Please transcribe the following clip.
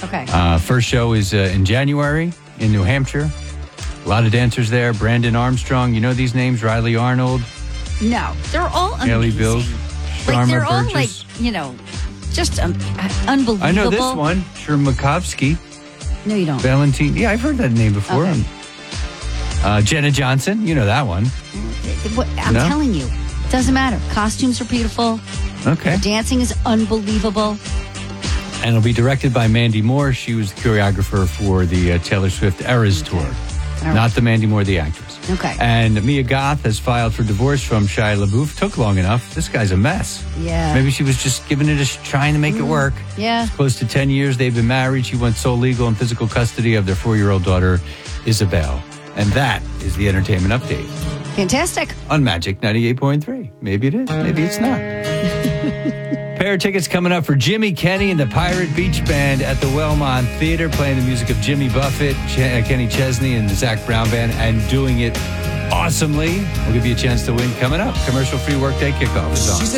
Okay. First show is in January in New Hampshire. A lot of dancers there. Brandon Armstrong. You know these names? Riley Arnold. No, they're all amazing. Haley Bills. Like, they're all Burgess. like, just unbelievable. I know this one. Shermakovsky. No, you don't. Valentine. Yeah, I've heard that name before. Okay. Jenna Johnson. You know that one. I'm telling you, it doesn't matter. Costumes are beautiful. Okay. Dancing is unbelievable. And it'll be directed by Mandy Moore. She was the choreographer for the Taylor Swift Eras Tour. Right. Not the Mandy Moore, the actress. Okay. And Mia Goth has filed for divorce from Shia LaBeouf. Took long enough. This guy's a mess. Yeah. Maybe she was just giving it trying to make it work. Yeah. Close to 10 years they've been married. She went sole legal and physical custody of their 4-year-old daughter, Isabel. And that is the entertainment update Fantastic. on Magic 98.3. Maybe it is. Maybe it's not. Pair of tickets coming up for Jimmy Kenny and the Pirate Beach Band at the Wellmont Theater, playing the music of Jimmy Buffett, Kenny Chesney, and the Zach Brown Band, and doing it awesomely. We'll give you a chance to win coming up. Commercial-free workday kickoff is on.